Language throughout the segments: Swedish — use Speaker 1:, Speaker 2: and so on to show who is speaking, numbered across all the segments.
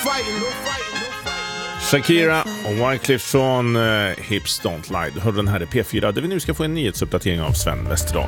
Speaker 1: Shakira och Wyclef från Hips Don't Lie. Hör den här i P4 där vi nu ska få en nyhetsuppdatering av Sven Westerdahl.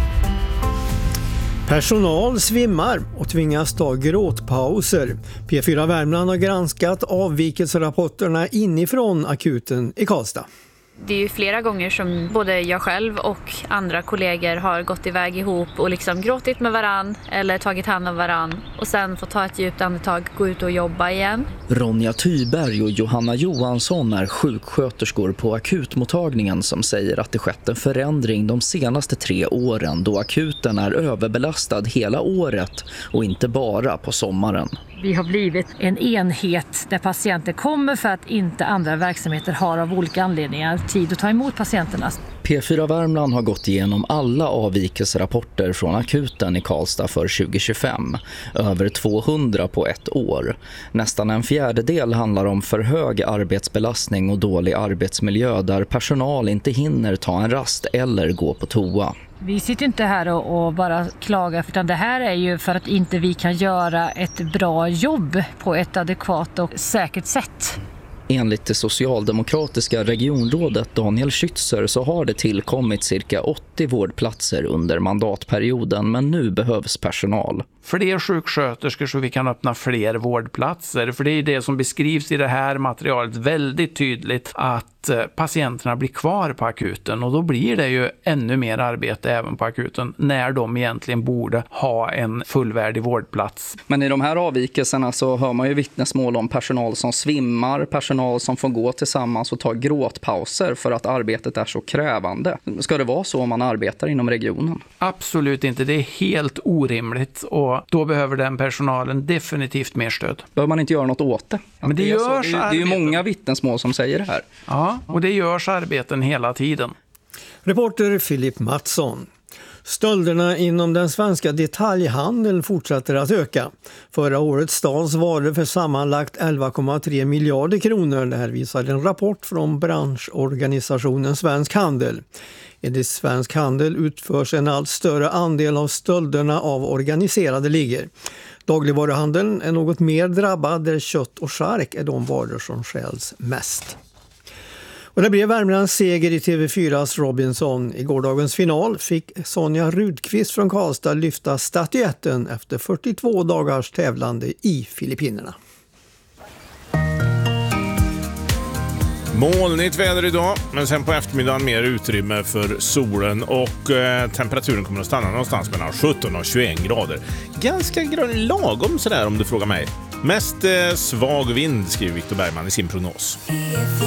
Speaker 2: Personal svimmar och tvingas ta gråtpauser. P4 Värmland har granskat avvikelserapporterna inifrån akuten i Karlstad.
Speaker 3: Det är ju flera gånger som både jag själv och andra kollegor har gått iväg ihop och liksom gråtit med varann eller tagit hand om varann och sen får ta ett djupt andetag, gå ut och jobba igen.
Speaker 4: Ronja Thyberg och Johanna Johansson är sjuksköterskor på akutmottagningen som säger att det skett en förändring de senaste 3 åren då akuten är överbelastad hela året och inte bara på sommaren.
Speaker 5: Vi har blivit en enhet där patienter kommer för att inte andra verksamheter har av olika anledningar tid att ta emot patienterna.
Speaker 4: P4 Värmland har gått igenom alla avvikelserapporter från akuten i Karlstad för 2025. Över 200 på ett år. Nästan en fjärdedel handlar om för hög arbetsbelastning och dålig arbetsmiljö där personal inte hinner ta en rast eller gå på toa.
Speaker 5: Vi sitter inte här och bara klagar, utan det här är ju för att inte vi kan göra ett bra jobb på ett adekvat och säkert sätt.
Speaker 4: Enligt det socialdemokratiska regionrådet Daniel Schützer så har det tillkommit cirka 80 vårdplatser under mandatperioden, men nu behövs personal.
Speaker 6: Fler sjuksköterskor så vi kan öppna fler vårdplatser. För det är det som beskrivs i det här materialet väldigt tydligt att patienterna blir kvar på akuten. Och då blir det ju ännu mer arbete även på akuten när de egentligen borde ha en fullvärdig vårdplats.
Speaker 4: Men i de här avvikelserna så hör man ju vittnesmål om personal som svimmar, personal som får gå tillsammans och ta gråtpauser för att arbetet är så krävande. Ska det vara så om man arbetar inom regionen?
Speaker 6: Absolut inte, det är helt orimligt och då behöver den personalen definitivt mer stöd.
Speaker 4: Behöver man inte göra något åt det?
Speaker 6: Men det görs
Speaker 4: det är ju många vittnesmål som säger det här.
Speaker 6: Ja, och det görs arbeten hela tiden.
Speaker 2: Reporter Filip Mattsson. Stölderna inom den svenska detaljhandeln fortsätter att öka. Förra året stals varor för sammanlagt 11,3 miljarder kronor. Det här visar en rapport från branschorganisationen Svensk Handel. Enligt Svensk Handel utförs en allt större andel av stölderna av organiserade ligor. Dagligvaruhandeln är något mer drabbad där kött och chark är de varor som stjäls mest. Och det blev Värmlands seger i TV4s Robinson. I gårdagens final fick Sonja Rudqvist från Karlstad lyfta statyetten efter 42 dagars tävlande i Filippinerna.
Speaker 1: Molnigt väder idag, men sen på eftermiddagen mer utrymme för solen och temperaturen kommer att stanna någonstans mellan 17 och 21 grader. Ganska lagom sådär om du frågar mig. Mest svag vind, skriver Viktor Bergman i sin prognos.